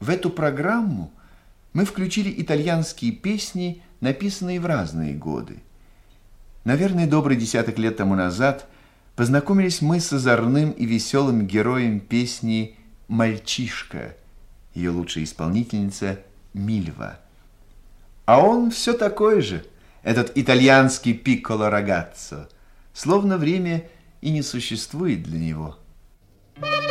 В эту программу мы включили итальянские песни, написанные в разные годы. Наверное, добрый десяток лет тому назад познакомились мы с озорным и веселым героем песни «Мальчишка», ее лучшая исполнительница Мильва. А он все такой же, этот итальянский пикколо рагаццо, словно время и не существует для него.